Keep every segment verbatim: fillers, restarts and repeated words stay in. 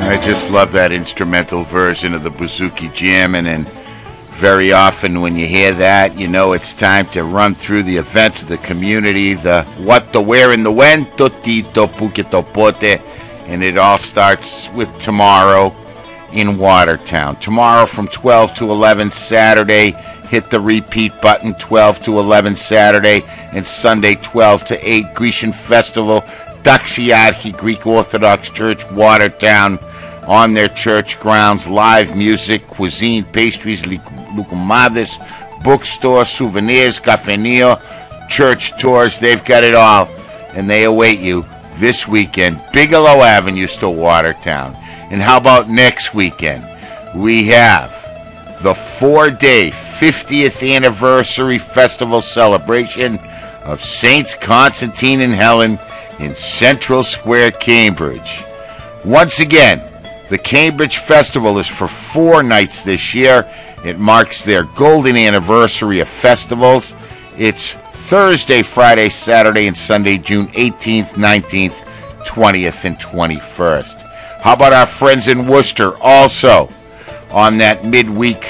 I just love that instrumental version of the Bouzouki Jammin', and very often when you hear that, you know it's time to run through the events of the community, the what, the where, and the when, totito, puquito, pote, and it all starts with tomorrow in Watertown. Tomorrow from twelve to eleven Saturday, hit the repeat button, twelve to eleven Saturday, and Sunday twelve to eight, Grecian Festival, Taxiarchi Greek Orthodox Church, Watertown, on their church grounds, live music, cuisine, pastries, lukumades, bookstore, souvenirs, cafeteria, church tours. They've got it all, and they await you this weekend, Bigelow Avenue, still Watertown. And how about next weekend? We have the four-day fiftieth anniversary festival celebration of Saints Constantine and Helen in Central Square, Cambridge. Once again, the Cambridge Festival is for four nights this year. It marks their golden anniversary of festivals. It's Thursday, Friday, Saturday, and Sunday, June eighteenth, nineteenth, twentieth, and twenty-first. How about our friends in Worcester also on that midweek,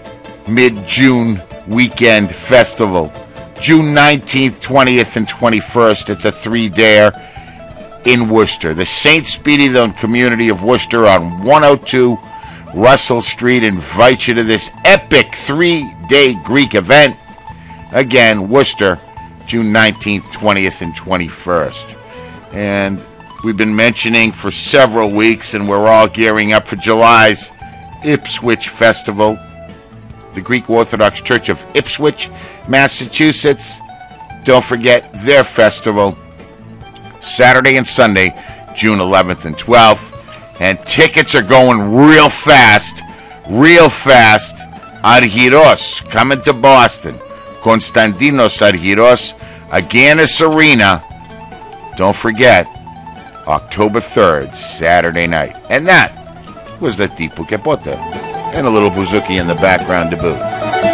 mid-June weekend festival? June nineteenth, twentieth, and twenty-first. It's a three-dayer in Worcester. The Saint Spiridon community of Worcester on one oh two Russell Street invites you to this epic three-day Greek event. Again, Worcester, June nineteenth, twentieth, and twenty-first. And we've been mentioning for several weeks, and we're all gearing up for July's Ipswich Festival. The Greek Orthodox Church of Ipswich, Massachusetts. Don't forget their festival, Saturday and Sunday, June eleventh and twelfth. And tickets are going real fast, real fast. Argyros, coming to Boston. Konstantinos Argyros, Agganis Arena. Don't forget, October third, Saturday night. And that was the Tipo Capote. And a little bouzouki in the background to boot.